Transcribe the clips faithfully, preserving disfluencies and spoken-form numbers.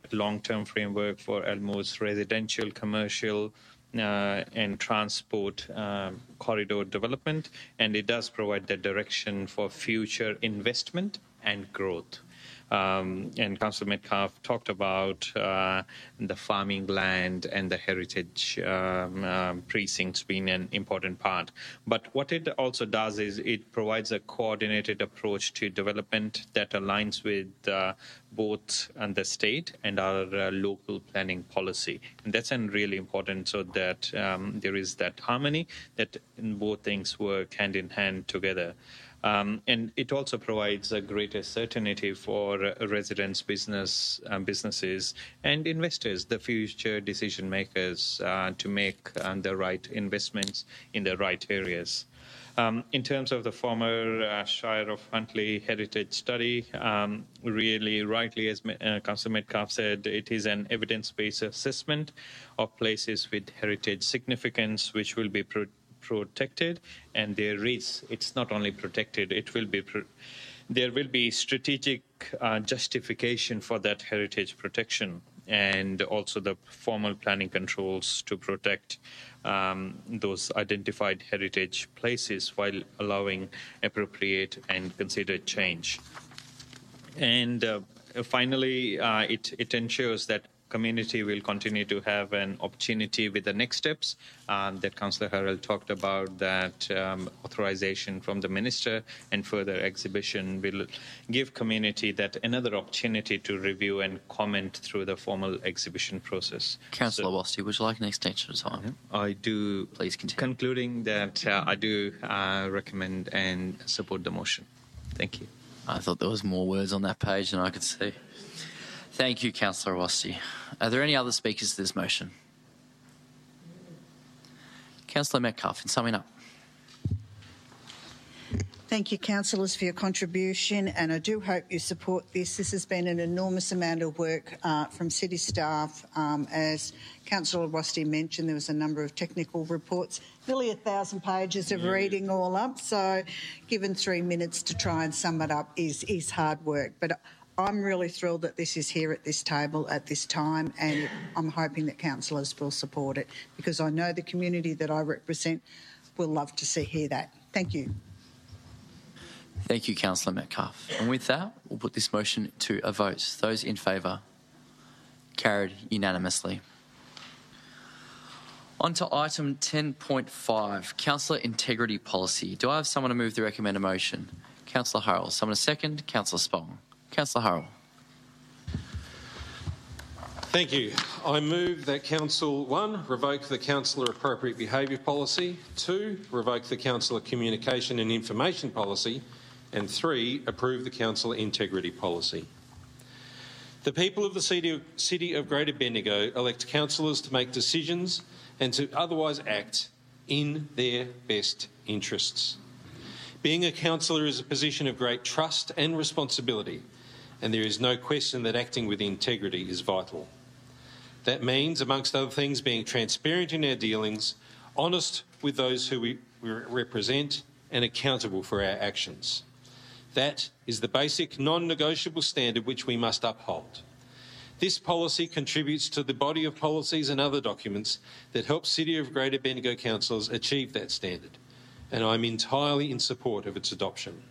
long-term framework for almost residential, commercial, uh, and transport uh, corridor development, and it does provide the direction for future investment and growth. Um, and Councillor Metcalfe talked about uh, the farming land and the heritage um, um, precincts being an important part. But what it also does is it provides a coordinated approach to development that aligns with uh, both uh, the state and our uh, local planning policy. And that's an really important, so that um, there is that harmony, that both things work hand in hand together. Um, and it also provides a greater certainty for uh, residents, business, uh, businesses, and investors, the future decision makers, uh, to make uh, the right investments in the right areas. Um, in terms of the former uh, Shire of Huntly Heritage Study, um, really rightly, as uh, Councillor Metcalfe said, it is an evidence-based assessment of places with heritage significance, which will be pro protected, and there is, it's not only protected, it will be, pro there will be strategic uh, justification for that heritage protection, and also the formal planning controls to protect um, those identified heritage places while allowing appropriate and considered change. And uh, finally, uh, it, it ensures that community will continue to have an opportunity with the next steps um, that Councillor Harrell talked about, that um, authorization from the Minister and further exhibition will give community that another opportunity to review and comment through the formal exhibition process. Councillor so, Wasti, would you like an extension of time? I do. Please continue. Concluding that uh, I do uh, recommend and support the motion. Thank you. I thought there was more words on that page than I could see. Thank you, Councillor Wasti. Are there any other speakers to this motion? Councillor Metcalfe, in summing up. Thank you, councillors, for your contribution, and I do hope you support this. This has been an enormous amount of work uh, from city staff. Um, as Councillor Wasti mentioned, there was a number of technical reports, nearly a thousand pages of reading all up. So given three minutes to try and sum it up is, is hard work. But I'm really thrilled that this is here at this table at this time, and I'm hoping that councillors will support it, because I know the community that I represent will love to see hear that. Thank you. Thank you, Councillor Metcalfe. And with that, we'll put this motion to a vote. Those in favour? Carried unanimously. On to item ten point five, Councillor Integrity Policy. Do I have someone to move the recommended motion? Councillor Hurrell. Someone to second? Councillor Spong. Councillor Hurrell. Thank you. I move that Council one, revoke the Councillor Appropriate Behaviour Policy, two, revoke the Councillor Communication and Information Policy, and three, approve the Councillor Integrity Policy. The people of the City of, City of Greater Bendigo elect councillors to make decisions and to otherwise act in their best interests. Being a councillor is a position of great trust and responsibility, and there is no question that acting with integrity is vital. That means, amongst other things, being transparent in our dealings, honest with those who we represent, and accountable for our actions. That is the basic non-negotiable standard which we must uphold. This policy contributes to the body of policies and other documents that help City of Greater Bendigo councillors achieve that standard, and I'm entirely in support of its adoption.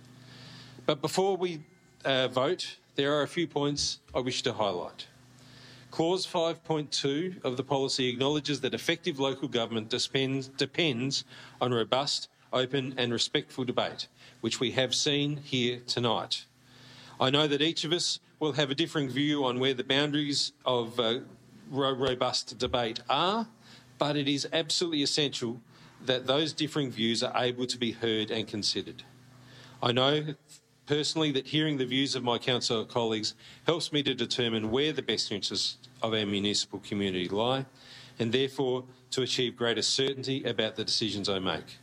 But before we uh, vote, there are a few points I wish to highlight. Clause five point two of the policy acknowledges that effective local government depends, depends on robust, open and respectful debate, which we have seen here tonight. I know that each of us will have a differing view on where the boundaries of uh, robust debate are, but it is absolutely essential that those differing views are able to be heard and considered. I know personally that hearing the views of my council colleagues helps me to determine where the best interests of our municipal community lie, and therefore to achieve greater certainty about the decisions I make.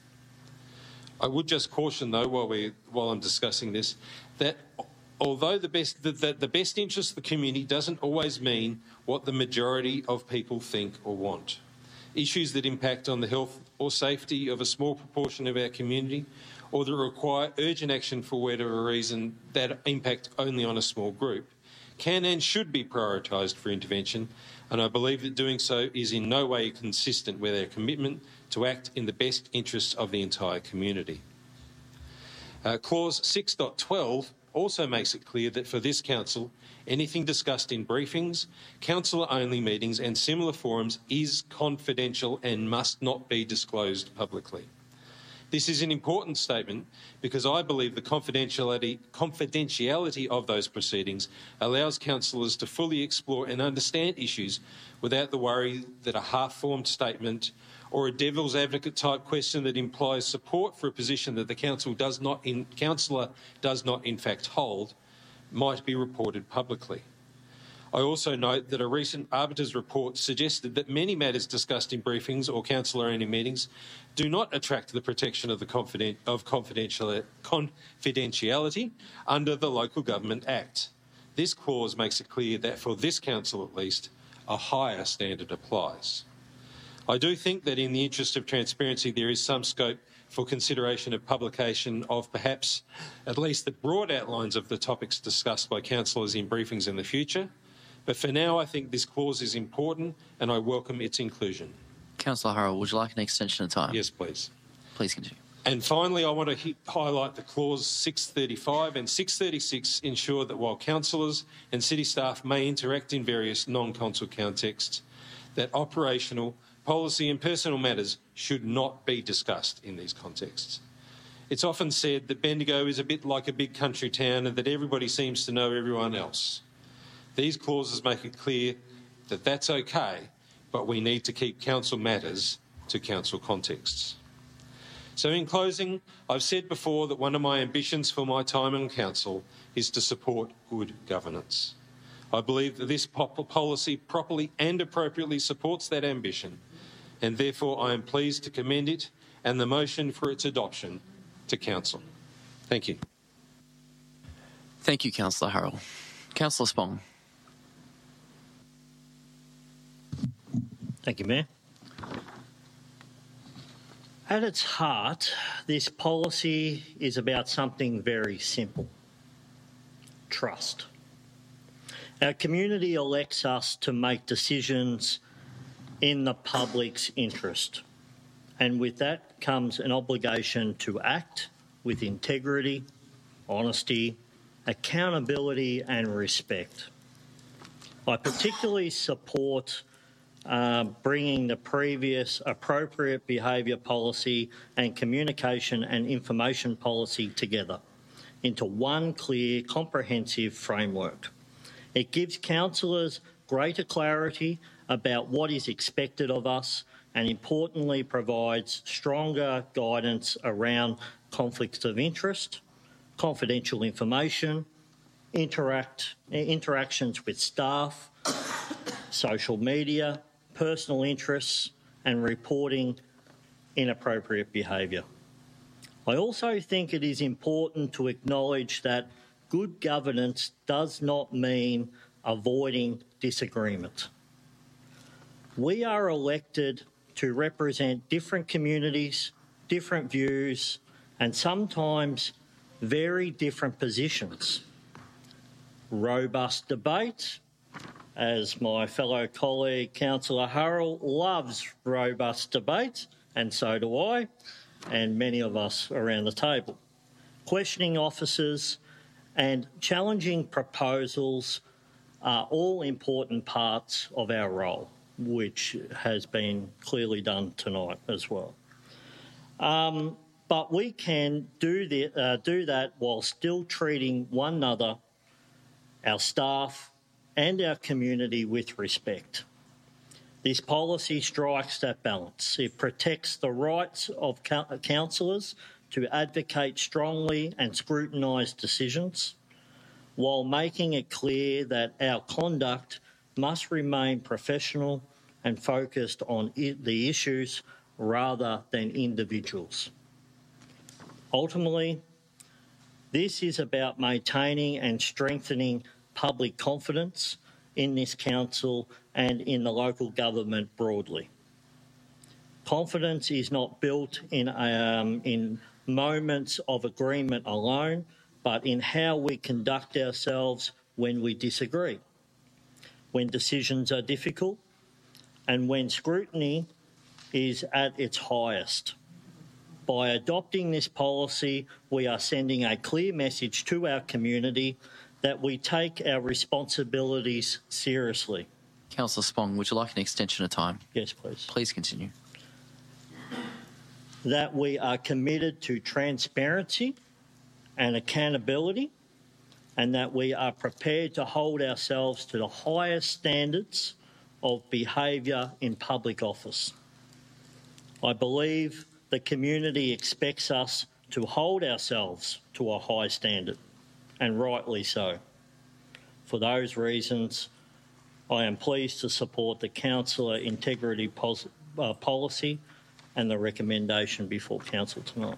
I would just caution, though, while, we, while I'm discussing this, that although the best, the, the, the best interest of the community doesn't always mean what the majority of people think or want. Issues that impact on the health or safety of a small proportion of our community, or that require urgent action for whatever reason that impact only on a small group, can and should be prioritised for intervention, and I believe that doing so is in no way consistent with our commitment to act in the best interests of the entire community. Uh, Clause six point twelve also makes it clear that for this Council, anything discussed in briefings, councillor-only meetings and similar forums is confidential and must not be disclosed publicly. This is an important statement because I believe the confidentiality, confidentiality of those proceedings allows councillors to fully explore and understand issues without the worry that a half-formed statement or a devil's advocate type question that implies support for a position that the council does not in, councillor does not in fact hold might be reported publicly. I also note that a recent Arbiter's report suggested that many matters discussed in briefings or councillor-only meetings do not attract the protection of, the confident, of confidential, confidentiality under the Local Government Act. This clause makes it clear that for this council at least, a higher standard applies. I do think that in the interest of transparency there is some scope for consideration of publication of perhaps at least the broad outlines of the topics discussed by councillors in briefings in the future. But for now, I think this clause is important and I welcome its inclusion. Councillor Hurrell, would you like an extension of time? Yes, please. Please continue. And finally, I want to hit, highlight the clause six thirty-five and six thirty-six ensure that while councillors and city staff may interact in various non-council contexts, that operational, policy and personal matters should not be discussed in these contexts. It's often said that Bendigo is a bit like a big country town and that everybody seems to know everyone else. These clauses make it clear that that's okay, but we need to keep council matters to council contexts. So in closing, I've said before that one of my ambitions for my time on council is to support good governance. I believe that this policy properly and appropriately supports that ambition, and therefore I am pleased to commend it and the motion for its adoption to council. Thank you. Thank you, Councillor Hurrell. Councillor Spong. Thank you, Mayor. At its heart, this policy is about something very simple: trust. Our community elects us to make decisions in the public's interest, and with that comes an obligation to act with integrity, honesty, accountability and respect. I particularly support Uh, bringing the previous appropriate behaviour policy and communication and information policy together into one clear, comprehensive framework. It gives councillors greater clarity about what is expected of us and importantly provides stronger guidance around conflicts of interest, confidential information, interact, interactions with staff, social media, personal interests and reporting inappropriate behaviour. I also think it is important to acknowledge that good governance does not mean avoiding disagreement. We are elected to represent different communities, different views and sometimes very different positions. Robust debate, as my fellow colleague Councillor Hurrell loves robust debate, and so do I, and many of us around the table. Questioning officers and challenging proposals are all important parts of our role, which has been clearly done tonight as well. Um, but we can do, the, uh, do that while still treating one another, our staff, and our community with respect. This policy strikes that balance. It protects the rights of councillors to advocate strongly and scrutinise decisions, while making it clear that our conduct must remain professional and focused on the issues rather than individuals. Ultimately, this is about maintaining and strengthening public confidence in this council and in the local government broadly. Confidence is not built in, um, in moments of agreement alone, but in how we conduct ourselves when we disagree, when decisions are difficult, and when scrutiny is at its highest. By adopting this policy, we are sending a clear message to our community that we take our responsibilities seriously. Councillor Spong, would you like an extension of time? Yes, please. Please continue. That we are committed to transparency and accountability, and that we are prepared to hold ourselves to the highest standards of behaviour in public office. I believe the community expects us to hold ourselves to a high standard, and rightly so. For those reasons, I am pleased to support the Councillor Integrity pos- uh, Policy and the recommendation before Council tonight.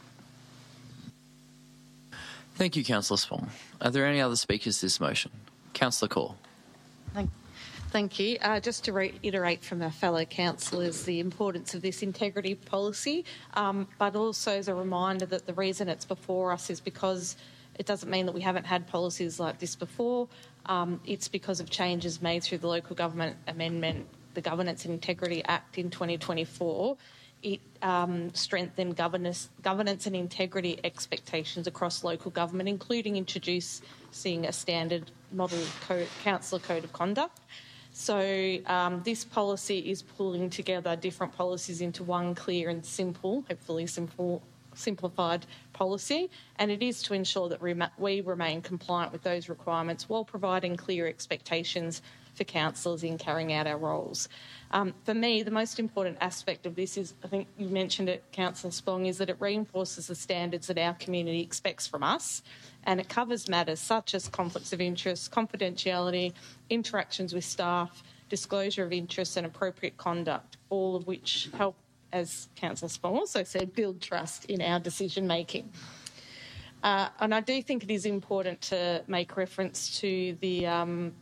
Thank you, Councillor Spong. Are there any other speakers to this motion? Councillor Corr. Thank, thank you. Uh, just to reiterate from our fellow councillors the importance of this integrity policy, um, but also as a reminder that the reason it's before us is because it doesn't mean that we haven't had policies like this before. Um, it's because of changes made through the Local Government Amendment, the Governance and Integrity Act in twenty twenty-four. It um, strengthened governance, governance and integrity expectations across local government, including introducing a standard model code, councillor code of conduct. So um, this policy is pulling together different policies into one clear and simple, hopefully simple, simplified policy, and it is to ensure that we remain compliant with those requirements while providing clear expectations for councillors in carrying out our roles. Um, for me, the most important aspect of this is, I think you mentioned it, Councillor Spong, is that it reinforces the standards that our community expects from us, and it covers matters such as conflicts of interest, confidentiality, interactions with staff, disclosure of interests and appropriate conduct, all of which help, as Councillor Spong also said, build trust in our decision making. Uh, and I do think it is important to make reference to the um,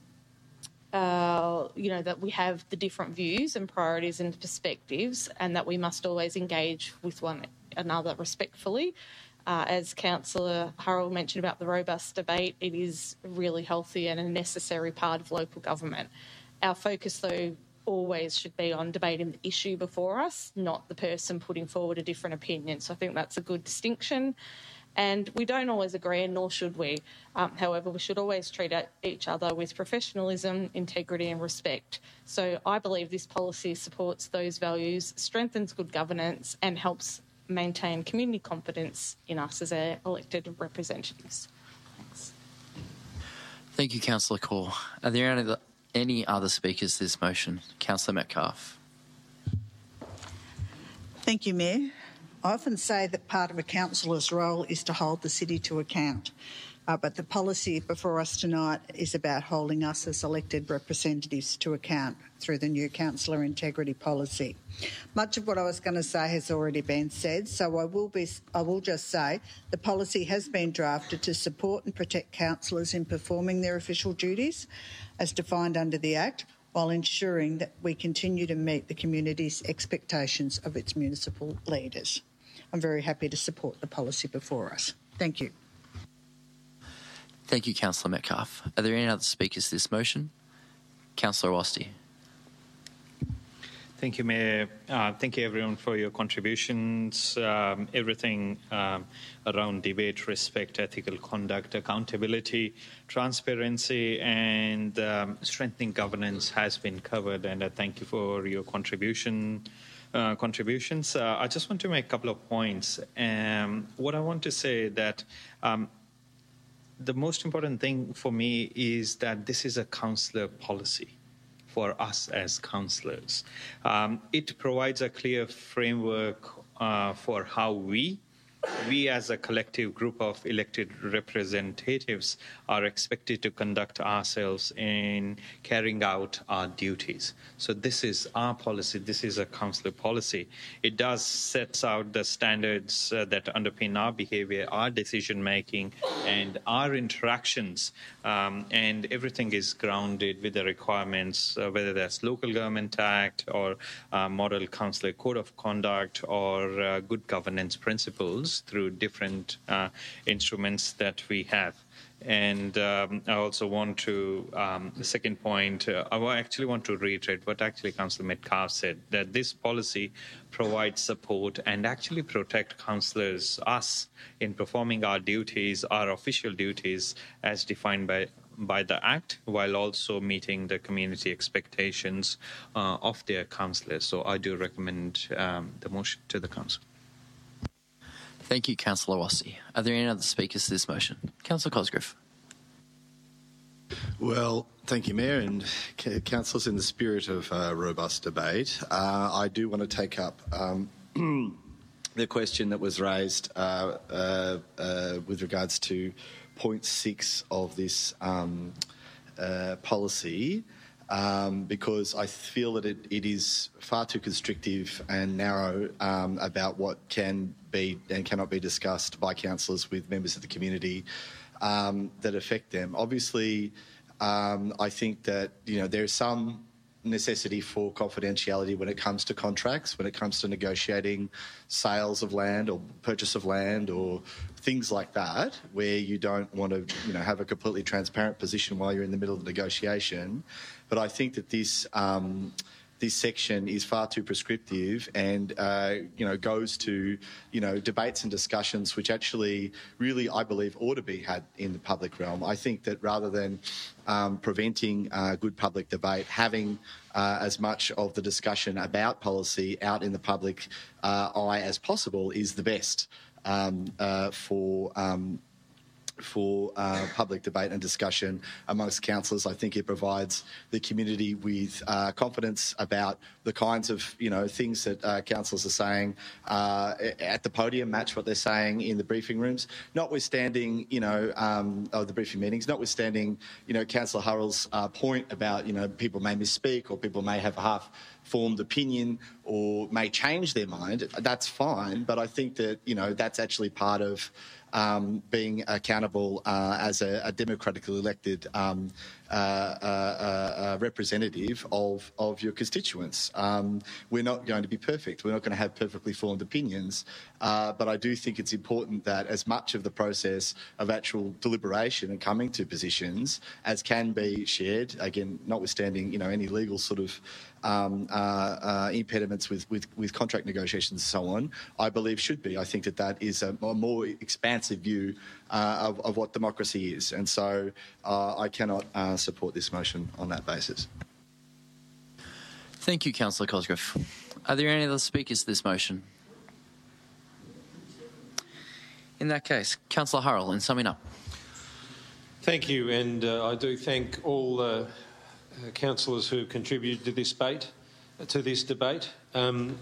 Uh, you know, that we have the different views and priorities and perspectives, and that we must always engage with one another respectfully. Uh, as Councillor Hurrell mentioned about the robust debate, it is really healthy and a necessary part of local government. Our focus, though, always should be on debating the issue before us, not the person putting forward a different opinion. So I think that's a good distinction. And we don't always agree, and nor should we. Um, however, we should always treat each other with professionalism, integrity and respect. So I believe this policy supports those values, strengthens good governance and helps maintain community confidence in us as our elected representatives. Thanks. Thank you, Councillor Corr. Are there any other, any other speakers to this motion? Councillor Metcalfe. Thank you, Mayor. I often say that part of a councillor's role is to hold the city to account, uh, but the policy before us tonight is about holding us as elected representatives to account through the new councillor integrity policy. Much of what I was going to say has already been said, so I will, be, I will just say the policy has been drafted to support and protect councillors in performing their official duties as defined under the Act, while ensuring that we continue to meet the community's expectations of its municipal leaders. I'm very happy to support the policy before us. Thank you. Thank you, Councillor Metcalfe. Are there any other speakers to this motion? Councillor Wasti. Thank you, Mayor. Uh, thank you, everyone, for your contributions. Um, everything um, around debate, respect, ethical conduct, accountability, transparency, and um, strengthening governance has been covered, and I thank you for your contribution. Uh, contributions. Uh, I just want to make a couple of points. Um, what I want to say that um, the most important thing for me is that this is a councillor policy for us as councillors. Um, it provides a clear framework uh, for how we, we as a collective group of elected representatives are expected to conduct ourselves in carrying out our duties. So this is our policy. This is a councillor policy. It does set out the standards uh, that underpin our behaviour, our decision-making, and our interactions, um, and everything is grounded with the requirements, uh, whether that's Local Government Act or uh, Model Councillor Code of Conduct or uh, good governance principles through different uh, instruments that we have. And um, I also want to, um, the second point, uh, I actually want to reiterate what actually Councillor Metcalfe said, that this policy provides support and actually protect councillors, us, in performing our duties, our official duties as defined by by the Act, while also meeting the community expectations uh, of their councillors. So I do recommend um, the motion to the council. Thank you, Councillor Rossi. Are there any other speakers to this motion? Councillor Cosgrove. Well, thank you, Mayor, and councillors. In the spirit of uh, robust debate, uh, I do want to take up um, the question that was raised uh, uh, uh, with regards to point six of this um, uh, policy. Um, because I feel that it, it is far too constrictive and narrow um, about what can be and cannot be discussed by councillors with members of the community um, that affect them. Obviously, um, I think that you know there is some necessity for confidentiality when it comes to contracts, when it comes to negotiating sales of land or purchase of land or things like that, where you don't want to you know have a completely transparent position while you're in the middle of the negotiation. But I think that this um, this section is far too prescriptive and uh, you know goes to you know debates and discussions which actually really I believe ought to be had in the public realm. I think that rather than um, preventing uh, good public debate, having uh, as much of the discussion about policy out in the public uh, eye as possible is the best um, uh, for. Um, for uh, public debate and discussion amongst councillors. I think it provides the community with uh, confidence about the kinds of you know things that uh, councillors are saying uh, at the podium match what they're saying in the briefing rooms, notwithstanding you know um, oh, the briefing meetings, notwithstanding you know Councillor Hurrell's uh, point about you know people may misspeak or people may have a half formed opinion or may change their mind. That's fine, but I think that you know that's actually part of Um, being accountable uh, as a, a democratically elected um, uh, uh, uh, representative of, of your constituents. Um, we're not going to be perfect. We're not going to have perfectly formed opinions, uh, but I do think it's important that as much of the process of actual deliberation and coming to positions as can be shared, again, notwithstanding you know any legal sort of Um, uh, uh, impediments with, with, with contract negotiations and so on, I believe should be. I think that that is a, a more expansive view uh, of, of what democracy is. And so uh, I cannot uh, support this motion on that basis. Thank you, Councillor Cosgrove. Are there any other speakers to this motion? In that case, Councillor Hurrell, in summing up. Thank you, and uh, I do thank all uh, Uh, councillors who contributed to this debate. Uh, to this debate, um,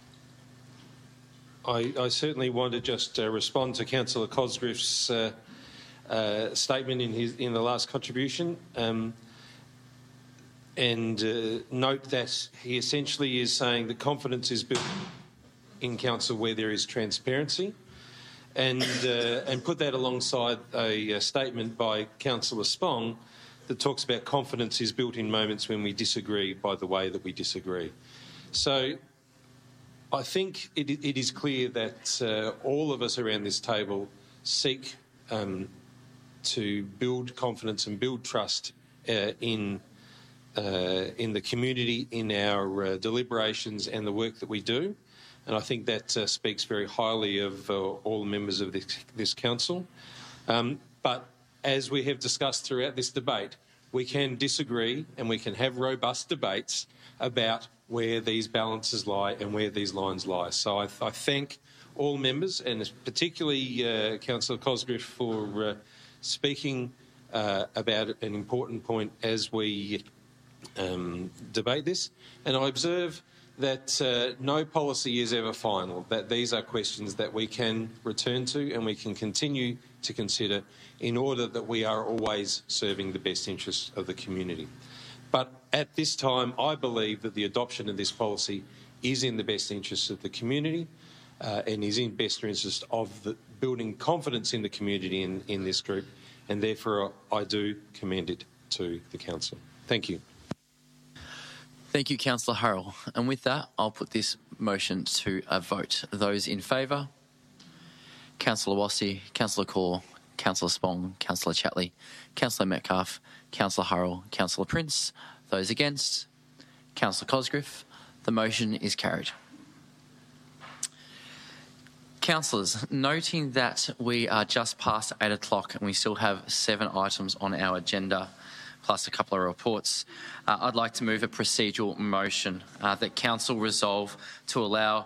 I, I certainly want to just uh, respond to Councillor Cosgrove's uh, uh, statement in his in the last contribution, um, and uh, note that he essentially is saying that confidence is built in council where there is transparency, and uh, and put that alongside a, a statement by Councillor Spong that talks about confidence is built in moments when we disagree by the way that we disagree. So I think it, it is clear that uh, all of us around this table seek um, to build confidence and build trust uh, in, uh, in the community, in our uh, deliberations and the work that we do. And I think that uh, speaks very highly of uh, all the members of this, this council. Um, but as we have discussed throughout this debate, we can disagree and we can have robust debates about where these balances lie and where these lines lie. So I, I thank all members, and particularly uh, Councillor Cosgrove, for uh, speaking uh, about an important point as we um, debate this. And I observe that uh, no policy is ever final, that these are questions that we can return to and we can continue to consider in order that we are always serving the best interests of the community. But at this time, I believe that the adoption of this policy is in the best interests of the community uh, and is in best interest of the building confidence in the community in, in this group, and therefore I do commend it to the council. Thank you. Thank you, Councillor Hurrell. And with that, I'll put this motion to a vote. Those in favour? Councillor Wassi, Councillor Corr, Councillor Spong, Councillor Chatley, Councillor Metcalfe, Councillor Hurrell, Councillor Prince. Those against? Councillor Cosgriff. The motion is carried. Councillors, noting that we are just past eight o'clock and we still have seven items on our agenda, plus a couple of reports, uh, I'd like to move a procedural motion uh, that Council resolve to allow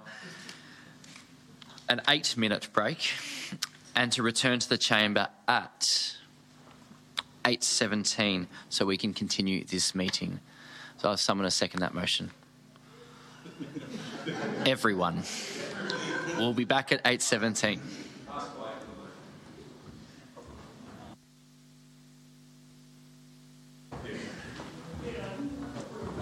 an eight-minute break and to return to the chamber at eight seventeen so we can continue this meeting. So I'll summon a second that motion. Everyone. We'll be back at eight seventeen.